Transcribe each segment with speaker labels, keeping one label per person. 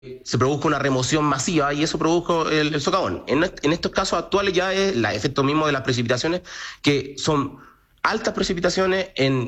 Speaker 1: se produzca una remoción masiva y eso produjo el socavón. En estos casos actuales ya es el efecto mismo de las precipitaciones, que son altas precipitaciones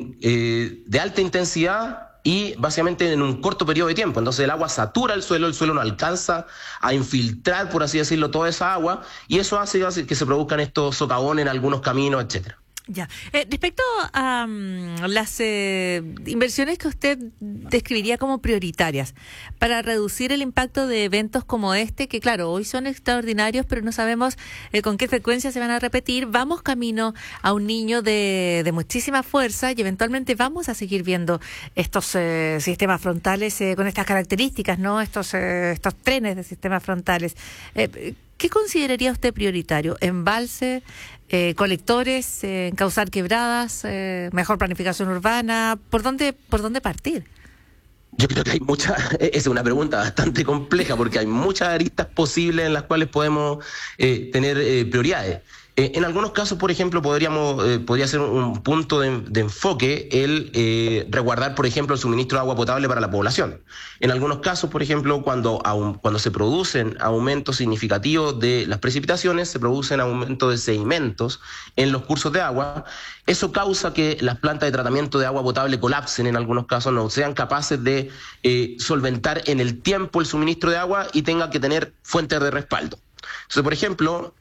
Speaker 1: de alta intensidad y básicamente en un corto periodo de tiempo. Entonces el agua satura el suelo no alcanza a infiltrar, por así decirlo, toda esa agua, y eso hace que se produzcan estos socavones en algunos caminos, etcétera.
Speaker 2: Ya. Respecto a las inversiones que usted describiría como prioritarias para reducir el impacto de eventos como este, que claro, hoy son extraordinarios, pero no sabemos con qué frecuencia se van a repetir, vamos camino a un niño de muchísima fuerza y eventualmente vamos a seguir viendo estos sistemas frontales con estas características, ¿no? Estos trenes de sistemas frontales. ¿Qué consideraría usted prioritario? ¿Embalse, colectores, encauzar quebradas, mejor planificación urbana? ¿Por dónde partir?
Speaker 1: Yo creo que hay es una pregunta bastante compleja porque hay muchas aristas posibles en las cuales podemos tener prioridades. En algunos casos, por ejemplo, podría ser un punto de enfoque el resguardar, por ejemplo, el suministro de agua potable para la población. En algunos casos, por ejemplo, cuando se producen aumentos significativos de las precipitaciones, se producen aumentos de sedimentos en los cursos de agua. Eso causa que las plantas de tratamiento de agua potable colapsen en algunos casos, no sean capaces de solventar en el tiempo el suministro de agua y tengan que tener fuentes de respaldo. Entonces, por ejemplo,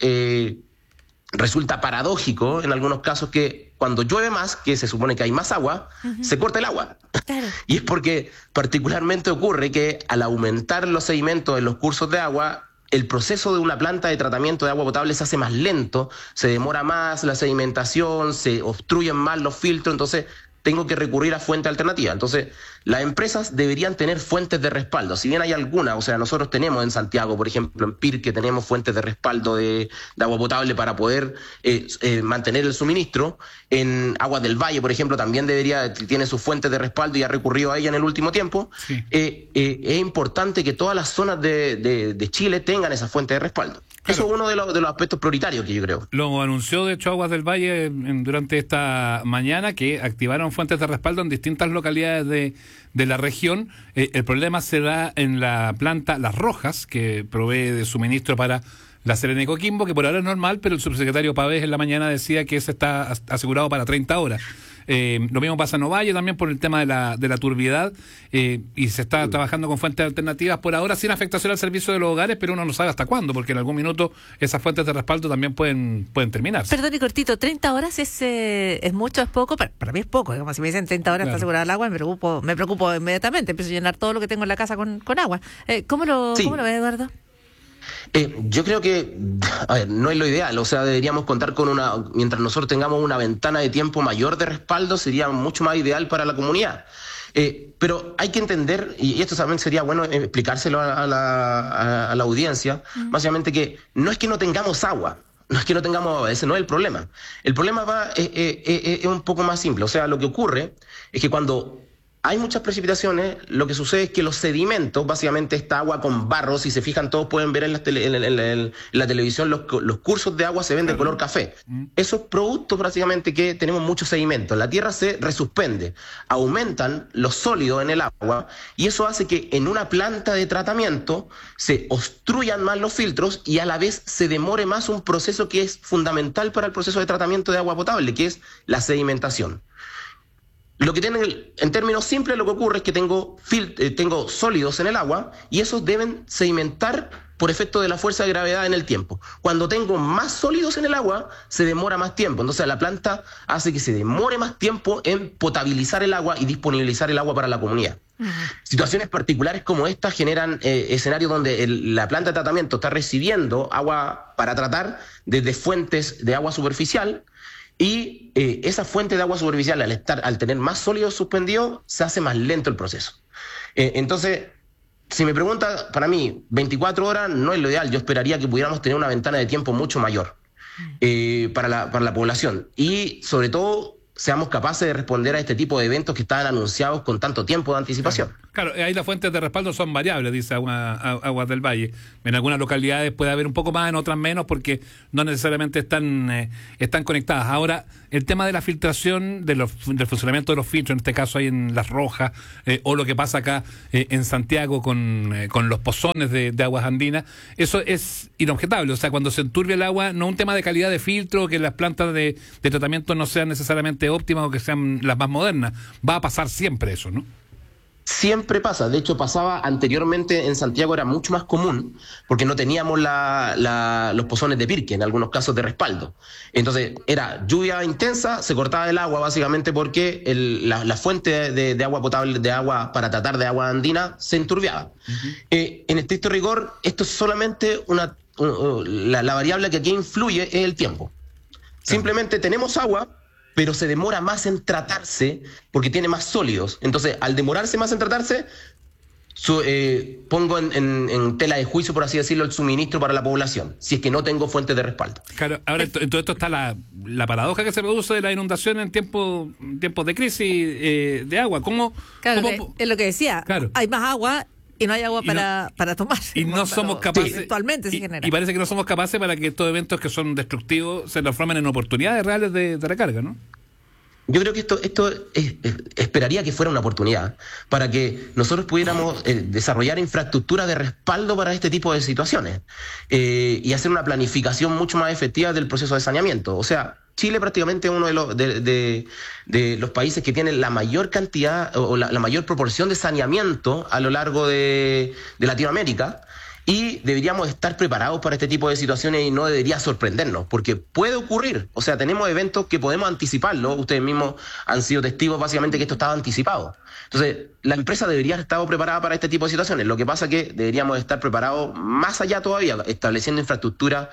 Speaker 1: resulta paradójico en algunos casos que cuando llueve más, que se supone que hay más agua, se corta el agua.
Speaker 2: Claro.
Speaker 1: Y es porque particularmente ocurre que al aumentar los sedimentos en los cursos de agua, el proceso de una planta de tratamiento de agua potable se hace más lento, se demora más la sedimentación, se obstruyen más los filtros, entonces tengo que recurrir a fuentes alternativas. Entonces, las empresas deberían tener fuentes de respaldo. Si bien hay algunas, o sea, nosotros tenemos en Santiago, por ejemplo, en Pirque, tenemos fuentes de respaldo de agua potable para poder mantener el suministro. En Aguas del Valle, por ejemplo, también tiene sus fuentes de respaldo y ha recurrido a ella en el último tiempo. Sí. Es importante que todas las zonas de Chile tengan esa fuente de respaldo. Claro. Eso es uno de los aspectos prioritarios que yo creo.
Speaker 3: Lo anunció, de hecho, Aguas del Valle durante esta mañana, que activaron fuentes de respaldo en distintas localidades de la región. El problema se da en la planta Las Rojas, que provee de suministro para La Serena y Coquimbo, que por ahora es normal, pero el subsecretario Pavés en la mañana decía que ese está asegurado para 30 horas. Lo mismo pasa en Ovalle también por el tema de la turbiedad, y se está trabajando con fuentes alternativas por ahora sin afectación al servicio de los hogares, pero uno no sabe hasta cuándo, porque en algún minuto esas fuentes de respaldo también pueden terminar.
Speaker 2: Perdón, y cortito, 30 horas es mucho, es poco. Para mí es poco, como si me dicen 30 horas, claro, está asegurada el agua, me preocupo inmediatamente, empiezo a llenar todo lo que tengo en la casa con agua. ¿Cómo lo ves, Eduardo?
Speaker 1: Yo creo que, a ver, no es lo ideal, o sea, deberíamos contar con mientras nosotros tengamos una ventana de tiempo mayor de respaldo, sería mucho más ideal para la comunidad. Pero hay que entender, y esto también sería bueno explicárselo a la audiencia, básicamente que no es que no tengamos agua, ese no es el problema. El problema es un poco más simple, o sea, lo que ocurre es que cuando hay muchas precipitaciones, lo que sucede es que los sedimentos, básicamente esta agua con barro, si se fijan todos pueden ver en la televisión, los cursos de agua se ven de color café. Eso es producto prácticamente que tenemos muchos sedimentos. La tierra se resuspende, aumentan los sólidos en el agua y eso hace que en una planta de tratamiento se obstruyan más los filtros y a la vez se demore más un proceso que es fundamental para el proceso de tratamiento de agua potable, que es la sedimentación. En términos simples, lo que ocurre es que tengo sólidos en el agua y esos deben sedimentar por efecto de la fuerza de gravedad en el tiempo. Cuando tengo más sólidos en el agua, se demora más tiempo. Entonces la planta hace que se demore más tiempo en potabilizar el agua y disponibilizar el agua para la comunidad. Situaciones particulares como esta generan escenarios donde la planta de tratamiento está recibiendo agua para tratar desde fuentes de agua superficial. Y esa fuente de agua superficial, al tener más sólidos suspendidos, se hace más lento el proceso. Entonces, si me pregunta, para mí, 24 horas no es lo ideal. Yo esperaría que pudiéramos tener una ventana de tiempo mucho mayor para la población. Y, sobre todo, seamos capaces de responder a este tipo de eventos que estaban anunciados con tanto tiempo de anticipación.
Speaker 3: Claro, ahí las fuentes de respaldo son variables, dice Aguas del Valle. En algunas localidades puede haber un poco más, en otras menos, porque no necesariamente están conectadas. Ahora, el tema de la filtración, del funcionamiento de los filtros, en este caso ahí en Las Rojas, o lo que pasa acá en Santiago con los pozones de aguas andinas, eso es inobjetable. O sea, cuando se enturbia el agua, no es un tema de calidad de filtro, que las plantas de tratamiento no sean necesariamente óptimas o que sean las más modernas. Va a pasar siempre eso, ¿no?
Speaker 1: Siempre pasa, de hecho pasaba anteriormente en Santiago, era mucho más común porque no teníamos los pozones de Pirque, en algunos casos de respaldo. Entonces era lluvia intensa, se cortaba el agua básicamente porque la fuente de agua potable, de agua para tratar de agua andina, se enturbiaba. En estricto rigor, esto es solamente la variable que aquí influye es el tiempo. Simplemente tenemos agua, pero se demora más en tratarse porque tiene más sólidos. Entonces, al demorarse más en tratarse, pongo en tela de juicio, por así decirlo, el suministro para la población, si es que no tengo fuentes de respaldo.
Speaker 3: Claro, ahora en todo esto está la paradoja que se produce de la inundación en tiempos de crisis de agua.
Speaker 2: Claro, es lo que decía, claro. Hay más agua y no hay agua para tomar.
Speaker 3: Y no somos capaces.
Speaker 2: Actualmente se genera.
Speaker 3: Y parece que no somos capaces para que estos eventos que son destructivos se transformen en oportunidades reales de recarga, ¿no?
Speaker 1: Yo creo que esto esperaría que fuera una oportunidad para que nosotros pudiéramos desarrollar infraestructura de respaldo para este tipo de situaciones y hacer una planificación mucho más efectiva del proceso de saneamiento. O sea, Chile prácticamente es uno de los países que tiene la mayor cantidad o la mayor proporción de saneamiento a lo largo de Latinoamérica. Y deberíamos estar preparados para este tipo de situaciones y no debería sorprendernos, porque puede ocurrir. O sea, tenemos eventos que podemos anticiparlo. Ustedes mismos han sido testigos básicamente que esto estaba anticipado. Entonces, la empresa debería estar preparada para este tipo de situaciones. Lo que pasa es que deberíamos estar preparados más allá todavía, estableciendo infraestructura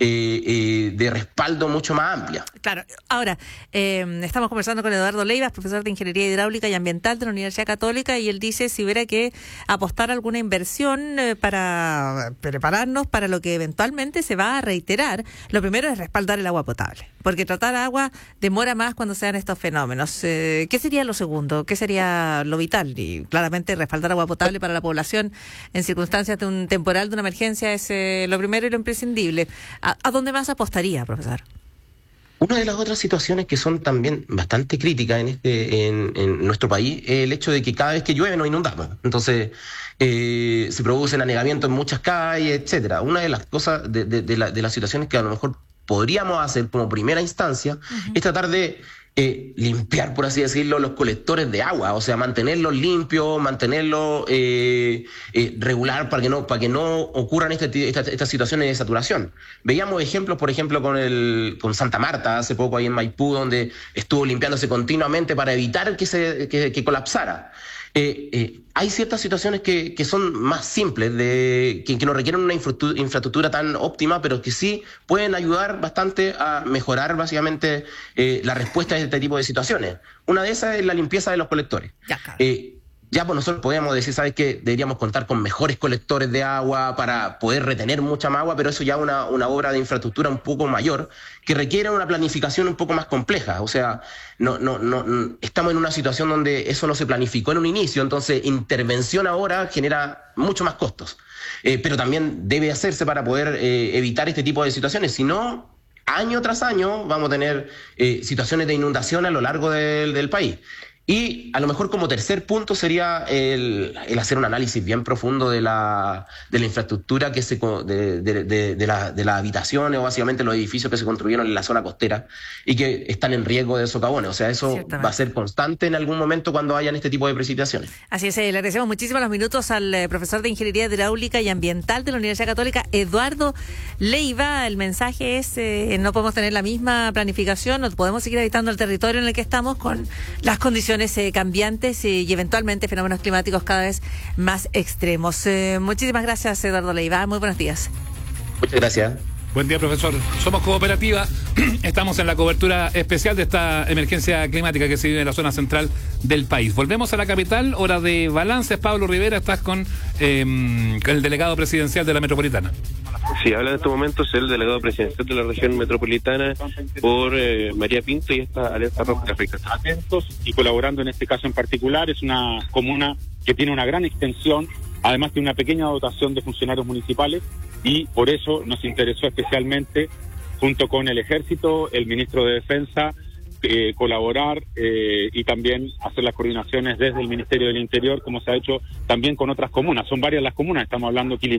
Speaker 1: de respaldo mucho más amplia.
Speaker 2: Claro. Ahora, estamos conversando con Eduardo Leiva, profesor de Ingeniería Hidráulica y Ambiental de la Universidad Católica, y él dice si hubiera que apostar alguna inversión para prepararnos para lo que eventualmente se va a reiterar, lo primero es respaldar el agua potable, porque tratar agua demora más cuando se dan estos fenómenos. ¿Qué sería lo segundo? ¿Qué sería lo vital? Y claramente respaldar agua potable para la población en circunstancias de un temporal, de una emergencia, es lo primero y lo imprescindible. ¿A dónde más apostaría, profesor?
Speaker 1: Una de las otras situaciones que son también bastante críticas en nuestro país es el hecho de que cada vez que llueve nos inundamos. Entonces, se producen anegamientos en muchas calles, etcétera. Una de las cosas, de las situaciones que a lo mejor podríamos hacer como primera instancia, es tratar de limpiar, por así decirlo, los colectores de agua, o sea, mantenerlos limpios, mantenerlos regular para que no ocurran estas situaciones de saturación. Veíamos ejemplos, por ejemplo, con Santa Marta hace poco ahí en Maipú, donde estuvo limpiándose continuamente para evitar que colapsara. Hay ciertas situaciones que son más simples, que no requieren una infraestructura tan óptima, pero que sí pueden ayudar bastante a mejorar básicamente la respuesta a este tipo de situaciones. Una de esas es la limpieza de los colectores. Ya pues nosotros podemos decir, ¿sabes qué? Deberíamos contar con mejores colectores de agua para poder retener mucha más agua, pero eso ya es una obra de infraestructura un poco mayor que requiere una planificación un poco más compleja. O sea, no estamos en una situación donde eso no se planificó en un inicio, entonces intervención ahora genera mucho más costos. Pero también debe hacerse para poder evitar este tipo de situaciones, si no, año tras año vamos a tener situaciones de inundación a lo largo del país. Y a lo mejor como tercer punto sería el hacer un análisis bien profundo de la infraestructura de las habitaciones o básicamente los edificios que se construyeron en la zona costera y que están en riesgo de socavones. O sea, eso va a ser constante en algún momento cuando hayan este tipo de precipitaciones.
Speaker 2: Así es, le agradecemos muchísimo los minutos al profesor de Ingeniería Hidráulica y Ambiental de la Universidad Católica, Eduardo Leiva. El mensaje es, no podemos tener la misma planificación, no podemos seguir habitando el territorio en el que estamos con las condiciones cambiantes y eventualmente fenómenos climáticos cada vez más extremos. Muchísimas gracias, Eduardo Leiva. Muy buenos días.
Speaker 1: Muchas gracias.
Speaker 3: Buen día, profesor. Somos Cooperativa. Estamos en la cobertura especial de esta emergencia climática que se vive en la zona central del país. Volvemos a la capital. Hora de balances. Pablo Rivera, estás con el delegado presidencial de la Metropolitana.
Speaker 4: Sí, habla en estos momentos el delegado presidencial de la región metropolitana por María Pinto y esta alerta roja.
Speaker 5: Atentos y colaborando en este caso en particular. Es una comuna que tiene una gran extensión, además tiene una pequeña dotación de funcionarios municipales y por eso nos interesó especialmente, junto con el Ejército, el Ministro de Defensa, colaborar y también hacer las coordinaciones desde el Ministerio del Interior, como se ha hecho también con otras comunas. Son varias las comunas, estamos hablando